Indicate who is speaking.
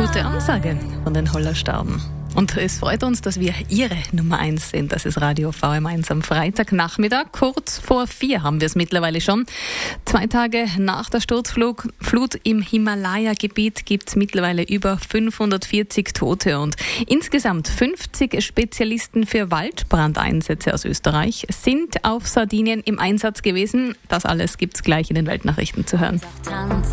Speaker 1: Gute Ansage von den Hollerstauden. Und es freut uns, dass wir Ihre Nummer 1 sind. Das ist Radio VM1 am Freitagnachmittag. Kurz vor 4 haben wir es mittlerweile schon. 2 Tage nach der Sturzflut im Himalaya-Gebiet gibt es mittlerweile über 540 Tote und insgesamt 50 Spezialisten für Waldbrandeinsätze aus Österreich sind auf Sardinien im Einsatz gewesen. Das alles gibt es gleich in den Weltnachrichten zu hören.